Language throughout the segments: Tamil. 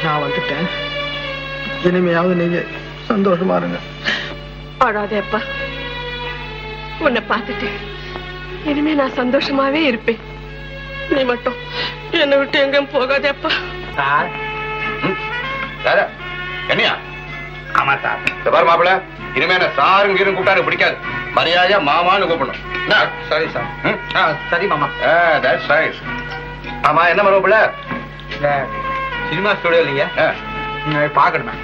நான் வந்துட்டேன். இனிமையாவது நீங்க சந்தோஷமா இருங்க. அழாதே அப்பா. உன்னை பார்த்துட்டு இனிமே நான் சந்தோஷமாவே இருப்பேன். நீ மட்டும் என்னை விட்டு எங்கேயும் போகாதே அப்பா. சார் என்னையா? ஆமா சார். பாரு மாப்பிள்ள, இனிமே என்ன சாரும் கீரும் கூப்பிட்டா பிடிக்காது. மரியாதையா மாமான்னு கூப்பிடணும். சரி சார். சரி மாமா. ஆமா என்ன மாப்பிள்ள? சினிமா ஸ்டுடியோ இல்லைங்க, பாக்கணுமே.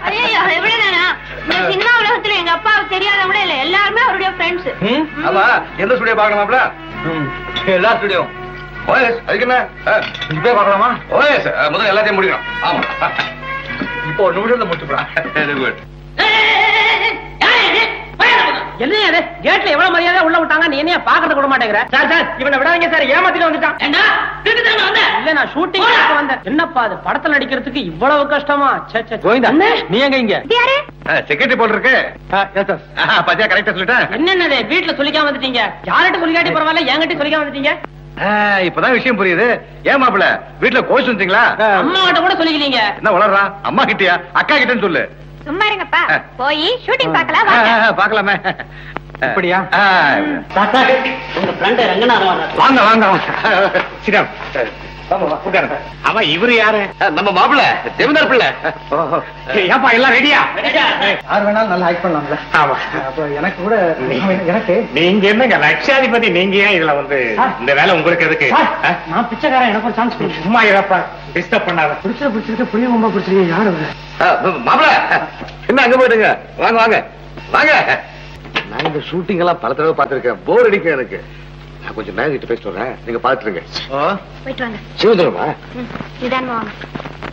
சினிமா உலகத்துல எங்க அப்பாவுக்கு தெரியாதவங்களே இல்ல, எல்லாருமே அவருடைய ஃப்ரெண்ட்ஸ். ஆமா எந்த ஸ்டுடியோ பாக்கணும் மாப்பிள்ள? எல்லா ஸ்டுடியோ. ஓஎஸ் அதுக்கு என்ன? இப்பவே பாக்கலாமா? ஓஎஸ் முதல்ல எல்லாத்தையும் முடிக்கணும். ஆமா இப்போ ஒரு நிமிஷத்துல முடிச்சுக்கலாம். Very good. என்ன கேட்ல எவ்வளவு மரியாதை உள்ள விட்டாங்க, நீ என்ன பாக்கறது கூட மாட்டேங்கிற? சார் சார் இவனை விடாதீங்க சார், ஏமாத்திட்டு வந்துட்டான். இல்ல நான் ஷூட்டிங் வந்தேன். என்னப்பா அது படத்துல நடிக்கிறதுக்கு இவ்வளவு கஷ்டமா? கோவிந்தா நீ எங்க இங்க? செக்ரட்டரி போல் இருக்கு. பத்தியா கரெக்டா சொல்லிட்டேன். என்னென்ன வீட்டுல சொல்லிக்காம வந்துட்டீங்க? யார்கிட்ட சொல்லிக்காட்டி பரவாயில்ல, என்கிட்ட சொல்லிக்காம வந்துட்டீங்க. இப்பதான் விஷயம் புரியுது. ஏன் மாப்பிள்ள வீட்டுல கோச்சு வந்தீங்களா? அம்மா கிட்ட கூட சொல்லிக்கிறீங்க. என்ன வளர்றா? அம்மா கிட்டயா அக்கா கிட்டன்னு சொல்லு. சும்மா இருங்கப்பா, போய் ஷூட்டிங் பார்க்கலாம். பாக்கலாமே. அப்படியா? உங்க ஃப்ரெண்ட் ரங்கநாதன் வாங்க வாங்க சிரம். அவன் இவரு யாரு? நம்ம மாப்பிள்ள ஜெமினார் பிள்ளை. ஏப்பா எல்லாம் ரெடியா? யார் வேணாலும் நல்லா ஆக்ட் பண்ணலாம்ல. ஆமா. அப்ப எனக்கு கூட எனக்கு நீங்க என்னங்க லட்சாதிபதி, நீங்க ஏன் இதுல வந்து இந்த வேலை உங்களுக்கு எதுக்கு? நான் பிச்சைக்காரன், எனக்கு ஒரு சான்ஸ் கொடுங்க. சும்மா இருப்பா, டிஸ்டர்ப் பண்ணாத. பிடிச்சிருக்க புளிய ரொம்ப பிடிச்சிருக்கீங்க. யாரு மாப்பிள்ள என்ன அங்க போயிடுங்க. வாங்க வாங்க வாங்க. நான் இந்த ஷூட்டிங் எல்லாம் பல தடவை பார்த்திருக்கேன். போர் அடிக்கும் எனக்கு. நான் கொஞ்சம் மேனேஜர் பேசிட்டு வரேன், நீங்க பாத்துருங்க. போயிட்டு வாங்க. சிவந்துருமா? நிதானமா வாங்க.